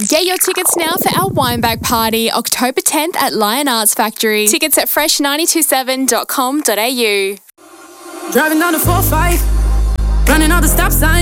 Get your tickets now for our Winebag Party, October 10th at Lion Arts Factory. Tickets at fresh927.com.au. Driving down the 4-5, running all the stop signs.